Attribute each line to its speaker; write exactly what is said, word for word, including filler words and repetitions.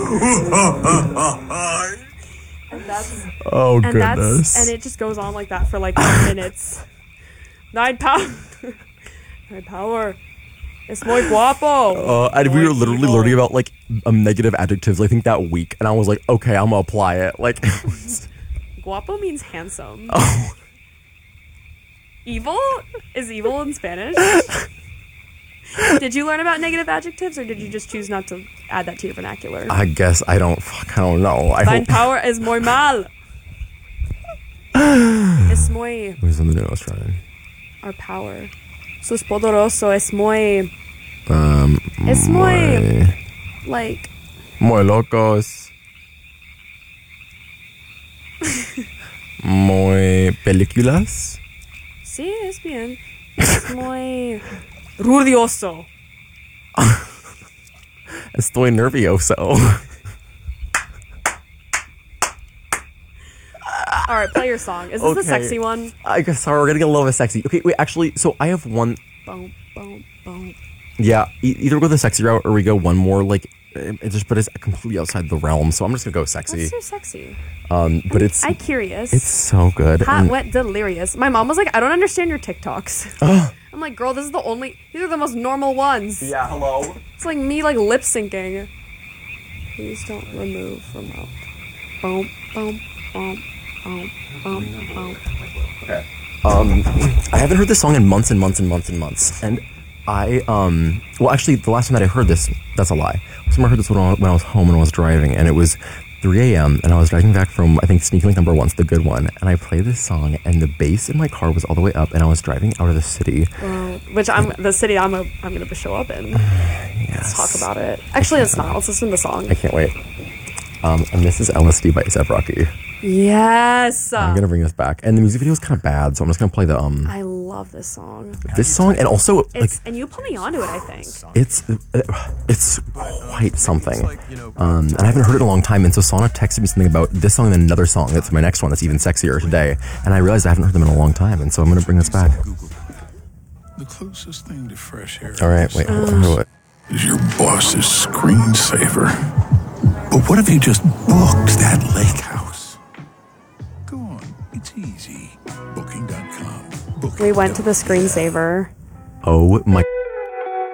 Speaker 1: And that's
Speaker 2: Oh,
Speaker 1: and
Speaker 2: goodness.
Speaker 1: that's and it just goes on like that for like ten minutes. Nine power. Nine power. Es muy guapo.
Speaker 2: Uh, and we
Speaker 1: Muy
Speaker 2: were literally
Speaker 1: evil.
Speaker 2: learning about like um, negative adjectives, I think that week, and I was like, okay, I'm gonna apply it. Like, it was-
Speaker 1: Guapo means handsome.
Speaker 2: oh,
Speaker 1: Evil is evil in Spanish. Did you learn about negative adjectives, or did you just choose not to add that to your vernacular?
Speaker 2: I guess I don't. Fuck, I don't know. I
Speaker 1: Mein
Speaker 2: hope.
Speaker 1: power es muy mal. Es muy.
Speaker 2: It was something new I was trying.
Speaker 1: Our power. Sus poderoso es muy.
Speaker 2: Um,
Speaker 1: Es muy. Like.
Speaker 2: Muy locos. Muy películas.
Speaker 1: Sí, es bien. Es muy. Rudioso.
Speaker 2: Estoy nervioso.
Speaker 1: All right, play your song. Is this the
Speaker 2: Okay.
Speaker 1: sexy one?
Speaker 2: I guess sorry, we're gonna get a little bit sexy. Okay, wait, actually, so I have one.
Speaker 1: Boom, boom, boom.
Speaker 2: Yeah, e- either we go the sexy route or we go one more like. It it just, but it's completely outside the realm. So I'm just gonna go sexy.
Speaker 1: That's so sexy.
Speaker 2: Um, but it's
Speaker 1: I curious.
Speaker 2: it's so good.
Speaker 1: Hot,
Speaker 2: and-
Speaker 1: wet, delirious. My mom was like, I don't understand your TikToks. I'm like, girl, this is the only. These are the most normal ones.
Speaker 2: Yeah, hello.
Speaker 1: It's like me, like lip syncing. Please don't remove remote. Boom, boom, boom, boom, boom, boom.
Speaker 2: Okay. Um, I haven't heard this song in months and months and months and months, and I um, well, actually, the last time that I heard this, that's a lie. Last time I heard this when I when I was home and I was driving, and it was three a.m. and I was driving back from, I think, Sneaky Link number one's the good one, and I played this song, and the bass in my car was all the way up, and I was driving out of the city.
Speaker 1: Well, which I'm the city I'm a, I'm gonna show up in.
Speaker 2: Yes.
Speaker 1: Let's talk about it. Actually, it's not. Let's listen to the song.
Speaker 2: I can't wait. Um, and this is L S D by A$AP Rocky.
Speaker 1: Yes.
Speaker 2: I'm gonna bring this back, and the music video is kind of bad, so I'm just gonna play the um
Speaker 1: I love this song.
Speaker 2: this song, and also like
Speaker 1: It's and you put me onto it. I think.
Speaker 2: it's it's quite something. Um, and I haven't heard it in a long time, and so Sana texted me something about this song and then another song that's my next one that's even sexier today, and I realized I haven't heard them in a long time, and so I'm gonna bring this back.
Speaker 3: The closest thing to fresh air
Speaker 2: All right, wait, hold on, hold on.
Speaker 3: is your boss's screensaver. But what if you just booked that lake house? Go on, it's easy. Booking dot com.
Speaker 1: We went to the screensaver.
Speaker 2: Oh my.